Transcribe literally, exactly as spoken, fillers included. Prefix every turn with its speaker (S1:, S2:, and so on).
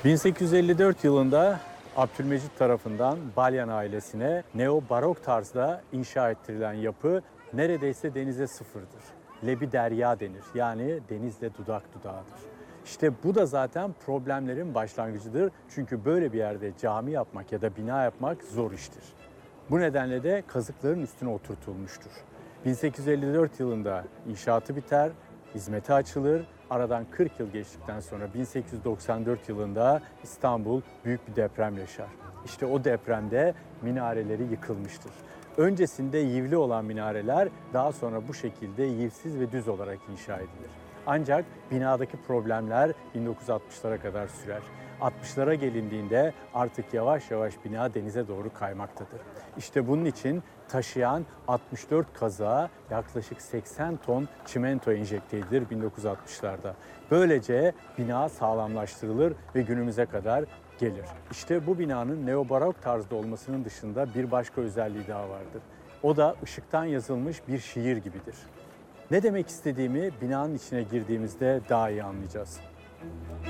S1: bin sekiz yüz elli dört yılında Abdülmecit tarafından Balyan ailesine neo-barok tarzda inşa ettirilen yapı neredeyse denize sıfırdır. Lebi derya denir, yani denizle dudak dudağıdır. İşte bu da zaten problemlerin başlangıcıdır. Çünkü böyle bir yerde cami yapmak ya da bina yapmak zor iştir. Bu nedenle de kazıkların üstüne oturtulmuştur. bin sekiz yüz elli dört yılında inşaatı biter, hizmete açılır. Aradan kırk yıl geçtikten sonra bin sekiz yüz doksan dört yılında İstanbul büyük bir deprem yaşar. İşte o depremde minareleri yıkılmıştır. Öncesinde yivli olan minareler daha sonra bu şekilde yivsiz ve düz olarak inşa edilir. Ancak binadaki problemler bin dokuz yüz altmışlara kadar sürer. altmışlara gelindiğinde artık yavaş yavaş bina denize doğru kaymaktadır. İşte bunun için taşıyan altmış dört kazığa yaklaşık seksen ton çimento enjekte edilir bin dokuz yüz altmışlarda. Böylece bina sağlamlaştırılır ve günümüze kadar gelir. İşte bu binanın neobarok tarzda olmasının dışında bir başka özelliği daha vardır. O da ışıktan yazılmış bir şiir gibidir. Ne demek istediğimi binanın içine girdiğimizde daha iyi anlayacağız.